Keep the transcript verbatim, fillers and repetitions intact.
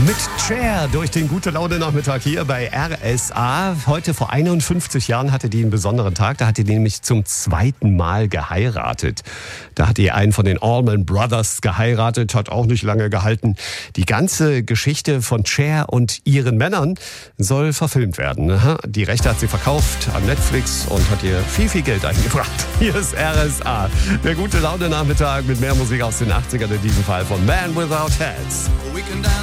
Mit Cher durch den Gute-Laune-Nachmittag hier bei R S A. Heute vor einundfünfzig Jahren hatte die einen besonderen Tag. Da hat die nämlich zum zweiten Mal geheiratet. Da hat die einen von den Allman Brothers geheiratet, hat auch nicht lange gehalten. Die ganze Geschichte von Cher und ihren Männern soll verfilmt werden. Die Rechte hat sie verkauft an Netflix und hat ihr viel, viel Geld eingebracht. Hier ist R S A, der Gute-Laune-Nachmittag mit mehr Musik aus den achtzigern, in diesem Fall von Man Without Hats.